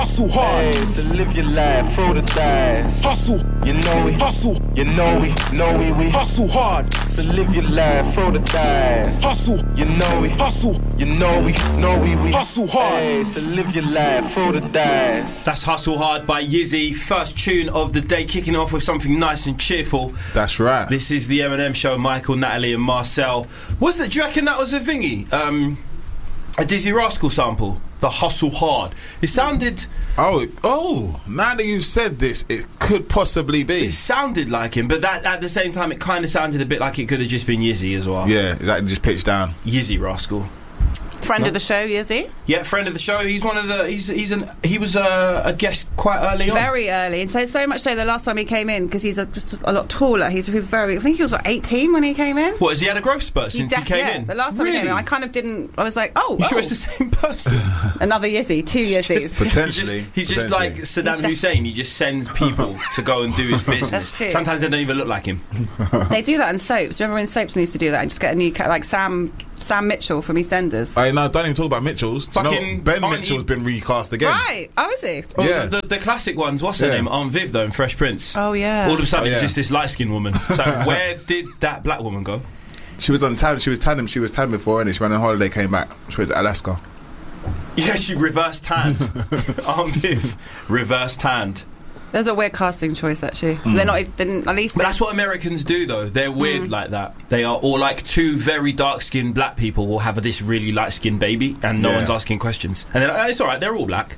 Hustle hard. Hey, to live your life, roll the dice. Hustle. You know we. Hustle. You know we. Hustle hard. To live your life, roll the dice. Hustle. You know we. Hustle. You know we. Hustle hard. Hey, to live your life, roll the dice. That's Hustle Hard by Yizzy. First tune of the day, kicking off with something nice and cheerful. That's right. This is the M&M show. Michael, Natalie and Marcel. Do you reckon that was a thingy? A Dizzy Rascal sample? The Hustle Hard. It sounded... Oh, now that you've said this, it could possibly be. It sounded like him, but that at the same time, it kind of sounded a bit like it could have just been Yizzy as well. Yeah, exactly, just pitched down. Yizzy Rascal. Friend of the show, Yizzy? Yeah, friend of the show. He's one of the... He was a guest quite early on. Very early. And so much so the last time he came in, because he's just a lot taller. He's very... I think he was, 18 when he came in? What, has he had a growth spurt since he came in? The last time he came in, I kind of didn't... I was like, You sure it's the same person? Another Yizzy, two Yizzys. Potentially. He's just like Saddam Hussein. He just sends people to go and do his business. That's true. Sometimes they don't even look like him. They do that in soaps. Remember when soaps used to do that and just get a new... Like Sam Mitchell from EastEnders. No, don't even talk about Mitchell's. Fucking Ben Mitchell's been recast again. Right. Oh, is he? Well, Yeah. The classic ones, what's her name? Aunt Viv, though, in Fresh Prince. Oh, yeah. All of a sudden, Oh, yeah. it's just this light-skinned woman. So where did that black woman go? She was on tan. She was tan before, and she went on holiday, came back. She went to Alaska. Yeah, she reverse tanned. Aunt Viv reverse tanned. There's a weird casting choice, actually. They're not... At least... But that's what Americans do, though. They're weird like that. They are, or like two very dark-skinned black people will have this really light-skinned baby, and no one's asking questions. And they're like, it's all right. They're all black.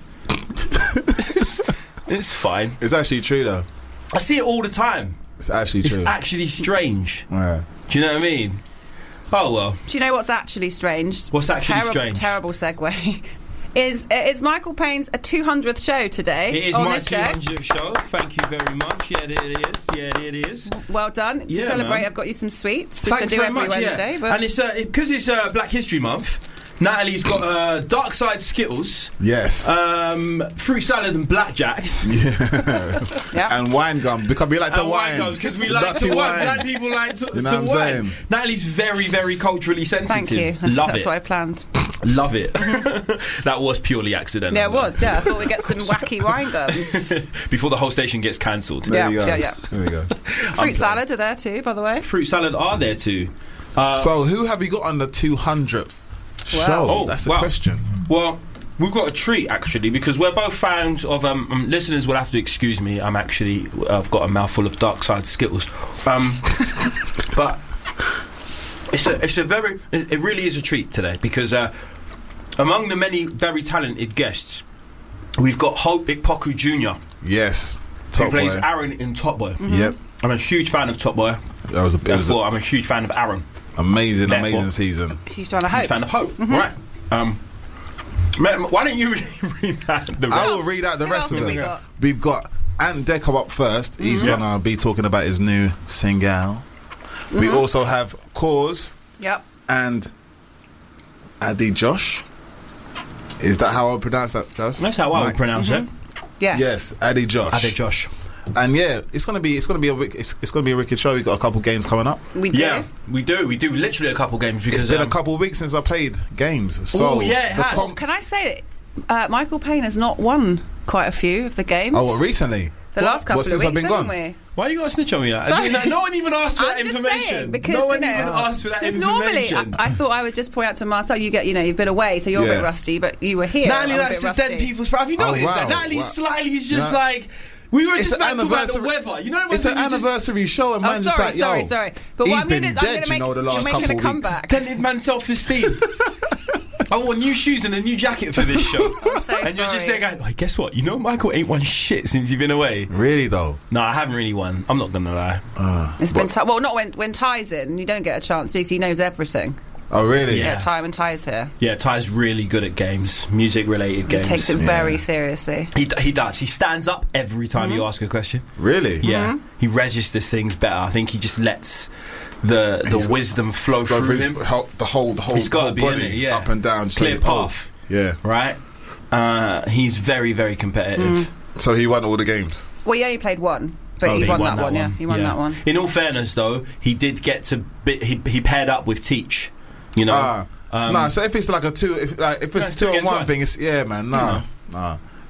It's fine. It's actually true, though. I see it all the time. It's actually true. It's actually strange. Yeah. Do you know what I mean? Oh well. Do you know what's actually strange? What's actually strange? Terrible segue. Is Michael Payne's 200th show today? It is on my this show. 200th show. Thank you very much. Yeah, it is. Well done. To celebrate, man. I've got you some sweets, which Thanks I do very every much, Wednesday. yeah. But And it's because it's Black History Month. Natalie's got Dark Side Skittles, Yes. fruit salad and blackjacks. yeah. And wine gum. Because we like the And wine wine. because we like Dirty to wine. wine. Black people like to, You know some what I'm wine. saying? Natalie's very, very culturally sensitive. Thank you. Love That's it. what I planned. Love it. That was purely accidental. Yeah, it was. Yeah, I thought we'd get some wacky wine gums. Before the whole station gets cancelled. There we go. Yeah. There we go. Fruit salad are there too, by the way. Fruit salad are there too. So who have you got on the 200th show? Oh, That's the wow. question. Well, we've got a treat actually because we're both fans of. Listeners will have to excuse me. I've got a mouthful of Dark Side Skittles, but it really is a treat today because among the many very talented guests, we've got Hope Ikpoku Jr. Yes. who Top plays Boy. Aaron in Top Boy. Yep. I'm a huge fan of Top Boy. That was Therefore, I'm a huge fan of Aaron. amazing Therefore. season. Huge fan of Huge hope. fan of Hope. Right. Why don't you read that? I will read out the Who rest else of have them. we got? We've got Ant Deco up first. He's Yeah. gonna be talking about his new single. We also have Cause Yep. and Adi Josh. Is that how I would pronounce that, Josh? That's how I would Mike? pronounce it. Yes. Yes, Adi Josh. Ade Josh. And yeah, it's gonna be a wicked show. We've got a couple games coming up. We do. Yeah, we do literally a couple games because It's been a couple of weeks since I played games. So Oh, yeah, it the has. Can I say that Michael Payne has not won quite a few of the games? Oh, well, recently? The last couple of since weeks, I've been haven't gone? we? Why you got to snitch on me? Like? Sorry. No one even asked for that I'm just information. saying, because, no one you know, even asked for that Because normally, information. I thought I would just point out to Marcel, you've been away, so you're a Yeah. bit rusty, but you were here. Natalie I'm a likes bit to dead rusty. people's. Have you noticed wow, that? Natalie wow. slightly is just No. like. We were It's just an about to talk about the anniversary. weather. You know what It's an anniversary show, and Oh, man's just like, yo. sorry. But what he's I'm been going to is, I'm dead, going to you make know, the last you're making couple a of weeks. comeback. dented man's self-esteem. I wore new shoes and a new jacket for this show. I'm so And you're just sorry. there going, hey, guess what? You know Michael ain't won shit since you've been away. Really though? No, I haven't really won. I'm not going to lie. It's been well, not when Ty's in. You don't get a chance to. He knows everything. Oh, really? Yeah. Yeah, Ty when Ty's here. Yeah, Ty's really good at games, music-related He games. takes it very seriously. He does. He stands up every time you ask a question. Really? Yeah, he registers things better. I think he just lets the wisdom flow Go through for his- him. the whole He's gotta whole be in body it, yeah. up and down. just Clear like, oh, path. Yeah. Right? He's very, very competitive. So he won all the games. Well, he only played one, but he won that one. Yeah, he won that one. In all fairness, though, he did get to. He paired up with Teach. You know. Nah. So if it's like a two, if it's it's two 2-on-1 against one. thing, it's man. Nah.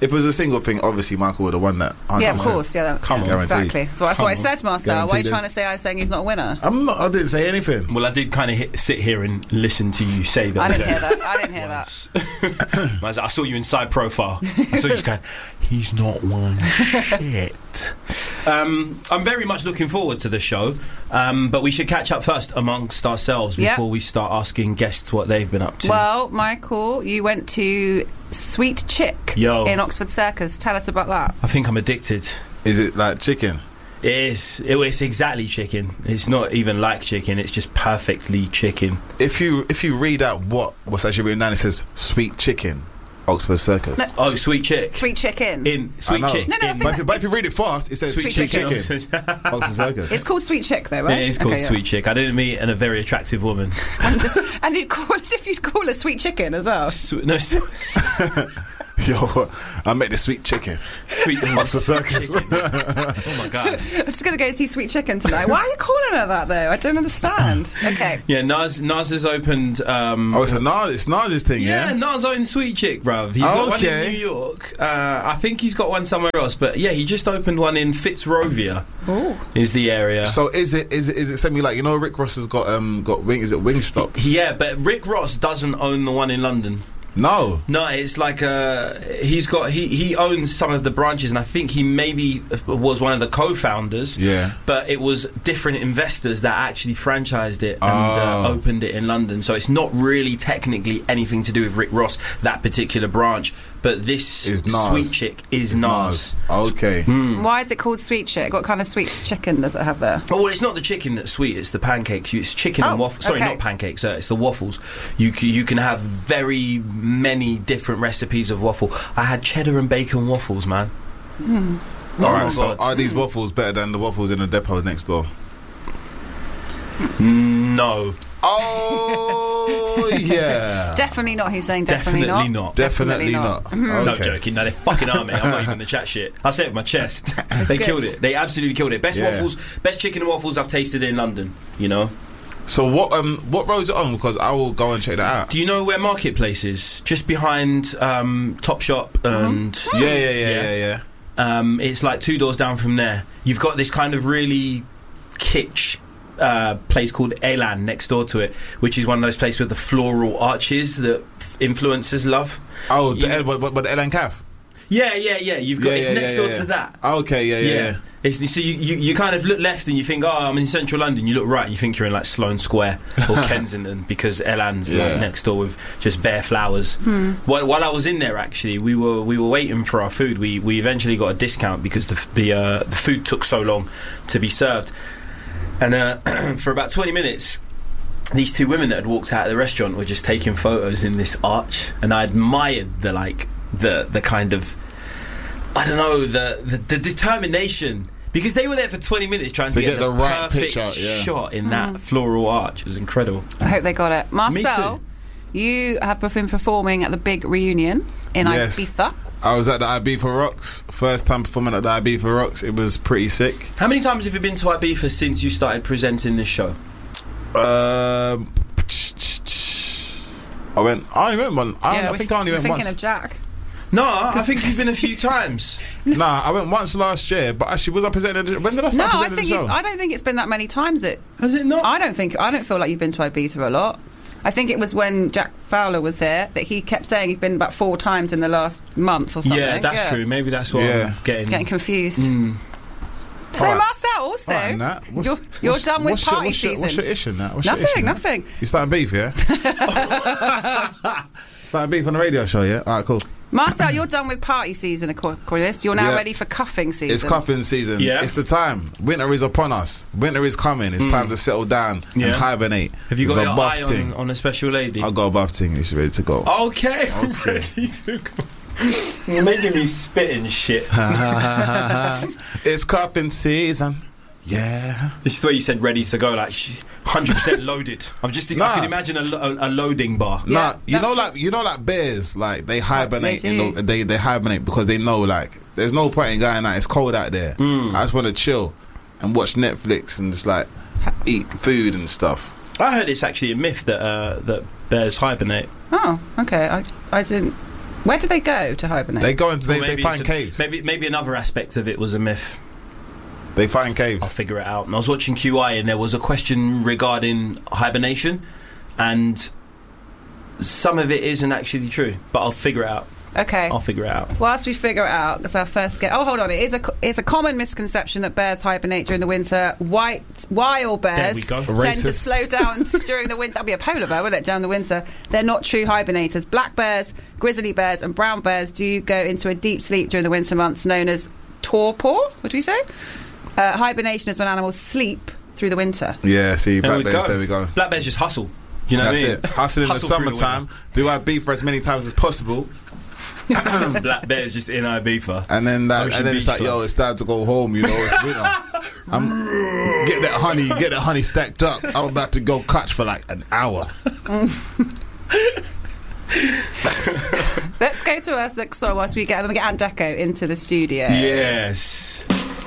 If it was a single thing, obviously Michael would have won that. 100%. Yeah, of course. Yeah, Come on. Guaranteed. exactly. So that's what I said, Marcel. Why are you Guaranteed trying to is- say I was saying he's not a winner? I didn't say anything. Well, I did kind of sit here and listen to you say that. I didn't hear that. I didn't hear that. I saw you in side profile. I saw you just going, he's not one shit. I'm very much looking forward to the show, but we should catch up first amongst ourselves Yep. before we start asking guests what they've been up to. Well, Michael, you went to Sweet Chick Yo. in Oxford Circus. Tell us about that. I think I'm addicted. Is it like chicken? It is. It's exactly chicken. It's not even like chicken. It's just perfectly chicken. If you read out what's actually written down, it says Sweet Chicken, Oxford Circus. No. Oh, Sweet Chick. Sweet Chicken. In I Sweet know. Chick. No, I in- think But if you read it fast, it says Sweet Sweet Chicken. Chicken, Oxford Circus. It's called Sweet Chick, though, right? It is called Okay, yeah. Sweet Chick. I didn't meet a very attractive woman. And you'd call as if you'd call her Sweet Chicken as well. No, Yo, I make the Sweet Chicken, Sweet Oxford Circus. Oh my god. I'm just going to go see Sweet Chicken tonight. Why are you calling her that, though? I don't understand. Okay. Yeah, Nas has opened. Oh, it's Nas's thing, Yeah, yeah. Nas owned Sweet Chick, bruv. He's got one Okay. in New York. I think he's got one somewhere else, but yeah, he just opened one in Fitzrovia. Ooh. Is the area. So is it semi like, you know, Rick Ross has got Wing? Is it Wingstop? Yeah, but Rick Ross doesn't own the one in London. No. No, it's like he owns some of the branches, and I think he maybe was one of the co-founders. Yeah. But it was different investors that actually franchised it and Oh. opened it in London. So it's not really technically anything to do with Rick Ross, that particular branch. But this Is Nas. Sweet Chick is It's Nas. Okay. Why is it called Sweet Chick? What kind of sweet chicken does it have there? Oh, well, it's not the chicken that's sweet; it's the pancakes. It's chicken and Oh, waffles. Sorry, okay. not pancakes. It's the waffles. You can have very many different recipes of waffle. I had cheddar and bacon waffles, man. All Oh right. my So God. are these waffles better than the waffles in the depot next door? No, Oh yeah. Definitely not. He's saying definitely, definitely not. not. Definitely not. No Okay. joking. No, they fucking are, mate. I'm not even the chat shit. I say it with my chest. They good. killed it. They absolutely killed it. Best Yeah. waffles, best chicken and waffles I've tasted in London. You know. So what road's it on? Because I will go and check that out. Do you know where Marketplace is? Just behind Topshop and. Yeah. It's like 2 doors down from there. You've got this kind of really kitsch place called Elan next door to it, which is one of those places with the floral arches that influencers love. Oh, You- but the Ellen Calf. Yeah. You've got it's next door to that. Okay, yeah. It's, so you kind of look left and you think, oh, I'm in central London. You look right and you think you're in like Sloane Square or Kensington because Elan's Yeah. like next door with just bare flowers. While I was in there, actually, we were waiting for our food. We eventually got a discount because the food took so long to be served, and for about 20 minutes. These two women that had walked out of the restaurant were just taking photos in this arch, and I admired the kind of, I don't know, the determination, because they were there for 20 minutes trying to get the right perfect picture, yeah. shot in that floral arch. It was incredible. I hope they got it. Marcel, too. you have been performing at the big reunion in Yes. Ibiza. I was at the Ibiza Rocks. First time performing at the Ibiza Rocks. It was pretty sick. How many times have you been to Ibiza since you started presenting this show? I only went one. I think I only went thinking once. of Jack. No, I think you've been a few times. Nah, I went once last year. But actually, was I presenting? When did I No, start I presenting think the show? I don't think it's been that many times. Has it not? I don't feel like you've been to Ibiza a lot. I think it was when Jack Fowler was here that he kept saying he's been about 4 times in the last month or something. Yeah, that's true. Maybe that's what Yeah. I'm getting. Confused. So Alright. Marcel, also, Alright, Nat. you're done with party what's season. What's your issue, Nat? What's your issue, Nat? Nothing. You starting beef, yeah? Starting beef on the radio show, yeah? Alright, cool. Marcel, you're done with party season, according to this. You're now Yeah. ready for cuffing season. It's cuffing season. Yeah. It's the time. Winter is upon us. Winter is coming. It's time to settle down Yeah. and hibernate. Have you got With your a buff eye ting. on a special lady? I got a buff ting. It's ready to go. Okay, ready to go. You're making me spit and shit. It's cuffing season. Yeah. This is where you said ready to go, like 100% loaded. I Nah. can imagine a loading bar. Yeah, Nah, that's- you know, like bears, like they hibernate. They do. They hibernate because they know, like, there's no point in going out. It's cold out there. I just want to chill and watch Netflix and just like eat food and stuff. I heard it's actually a myth that that bears hibernate. Oh, okay. I didn't Where do they go to hibernate? They go into Or they maybe find it's a- caves. Maybe another aspect of it was a myth. They find caves. I'll figure it out. And I was watching QI, and there was a question regarding hibernation, and some of it isn't actually true, but I'll figure it out. Okay. I'll figure it out. Whilst we figure it out, because our first get. Oh, hold on! It's a common misconception that bears hibernate during the winter. Wild bears There we go. tend to Racist. slow down during the winter. That'd be a polar bear, wouldn't it? During the winter, they're not true hibernators. Black bears, grizzly bears, and brown bears do go into a deep sleep during the winter months, known as torpor. What do we say? Hibernation is when animals sleep through the winter. Yeah, see, There black we bears. go. There we go. Black bears just hustle. You know That's what I mean? it. Hustling in the Hustle through the summertime. Do our beef for as many times as possible, winter. Black bears just in Ibiza. and then Ocean it's Beach like, Club. yo, it's time to go home. You know, it's winter. Get that honey stacked up. I'm about to go catch for like an hour. Let's go to us. So whilst we get Aunt Deco into the studio. Yes.